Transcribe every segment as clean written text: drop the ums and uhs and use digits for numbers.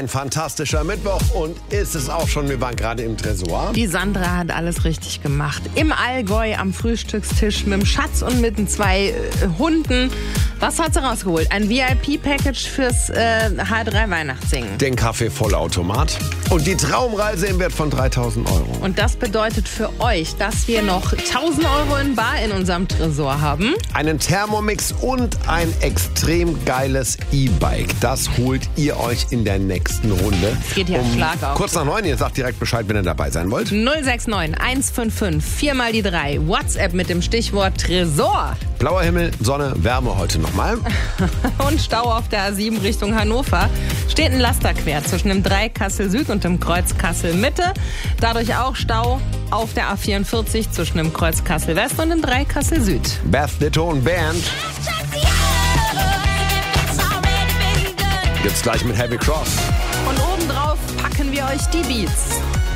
Ein fantastischer Mittwoch und ist es auch schon, wir waren gerade im Tresor. Die Sandra hat alles richtig gemacht. Im Allgäu am Frühstückstisch mit dem Schatz und mit den 2 Hunden. Was hat sie rausgeholt? Ein VIP-Package fürs H3 Weihnachtssingen. Den Kaffee-Vollautomat und die Traumreise im Wert von 3.000 Euro. Und das bedeutet für euch, dass wir noch 1.000 Euro in bar in unserem Tresor haben. Einen Thermomix und ein extrem geiles E-Bike. Das holt ihr euch in der nächsten Runde. Es geht ja Schlag auf. Kurz nach 9, ihr sagt direkt Bescheid, wenn ihr dabei sein wollt. 069 155 4 mal die 3. WhatsApp mit dem Stichwort Tresor. Blauer Himmel, Sonne, Wärme heute nochmal. Und Stau auf der A7 Richtung Hannover. Steht ein Laster quer zwischen dem 3 Kassel Süd und dem Kreuz Kassel Mitte. Dadurch auch Stau auf der A44 zwischen dem Kreuz Kassel West und dem 3 Kassel Süd. Beth Ditto und Band gibt's gleich mit Heavy Cross. Und obendrauf packen wir euch die Beats.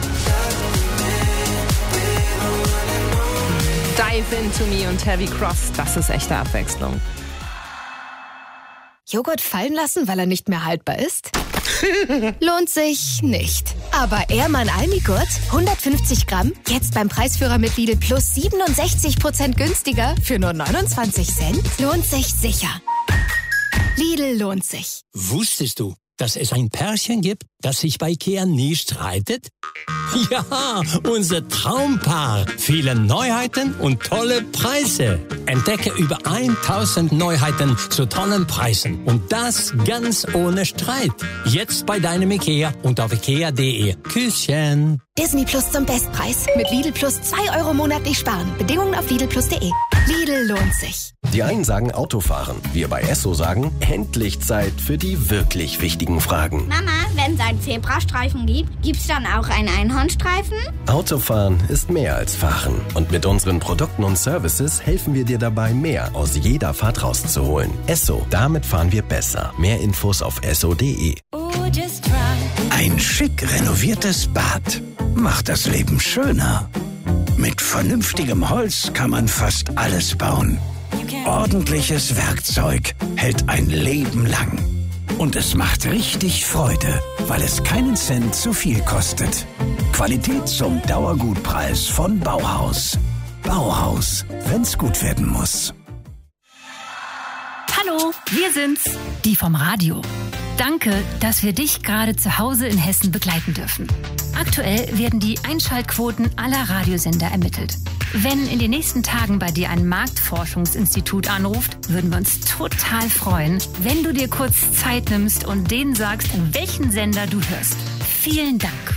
Dive Into Me und Heavy Cross, das ist echte Abwechslung. Joghurt fallen lassen, weil er nicht mehr haltbar ist? Lohnt sich nicht. Aber Ehrmann Almigurt, 150 Gramm, jetzt beim Preisführer mit Lidl Plus 67% günstiger für nur 29 Cent? Lohnt sich sicher. Lidl lohnt sich. Wusstest du, dass es ein Pärchen gibt, das sich bei IKEA nie streitet? Ja, unser Traumpaar. Viele Neuheiten und tolle Preise. Entdecke über 1000 Neuheiten zu tollen Preisen. Und das ganz ohne Streit. Jetzt bei deinem IKEA und auf ikea.de. Küsschen. Disney Plus zum Bestpreis. Mit Lidl Plus 2 Euro monatlich sparen. Bedingungen auf lidlplus.de. Lidl lohnt sich. Die einen sagen Autofahren. Wir bei Esso sagen, endlich Zeit für die wirklich wichtigen Fragen. Mama, wenn es einen Zebrastreifen gibt, gibt's dann auch einen Einhornstreifen? Autofahren ist mehr als Fahren. Und mit unseren Produkten und Services helfen wir dir dabei, mehr aus jeder Fahrt rauszuholen. Esso, damit fahren wir besser. Mehr Infos auf esso.de. Ein schick renoviertes Bad macht das Leben schöner. Mit vernünftigem Holz kann man fast alles bauen. Ordentliches Werkzeug hält ein Leben lang. Und es macht richtig Freude, weil es keinen Cent zu viel kostet. Qualität zum Dauergutpreis von Bauhaus. Bauhaus, wenn's gut werden muss. Hallo, wir sind's, die vom Radio. Danke, dass wir dich gerade zu Hause in Hessen begleiten dürfen. Aktuell werden die Einschaltquoten aller Radiosender ermittelt. Wenn in den nächsten Tagen bei dir ein Marktforschungsinstitut anruft, würden wir uns total freuen, wenn du dir kurz Zeit nimmst und denen sagst, welchen Sender du hörst. Vielen Dank.